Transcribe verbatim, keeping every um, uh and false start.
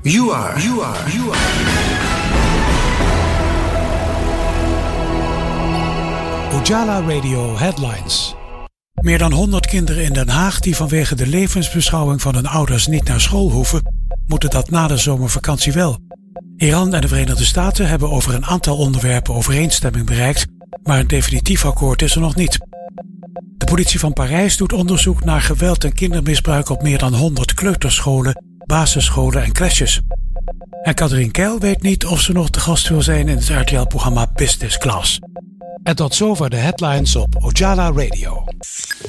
You are, you are, you are. Ojala Radio Headlines. Meer dan honderd kinderen in Den Haag die vanwege de levensbeschouwing van hun ouders niet naar school hoeven, moeten dat na de zomervakantie wel. Iran en de Verenigde Staten hebben over een aantal onderwerpen overeenstemming bereikt, maar een definitief akkoord is er nog niet. De politie van Parijs doet onderzoek naar geweld en kindermisbruik op meer dan honderd kleuterscholen, basisscholen en crèches. En Katrien Keil weet niet of ze nog te gast wil zijn in het R T L-programma Business Class. En tot zover de headlines op Ojala Radio.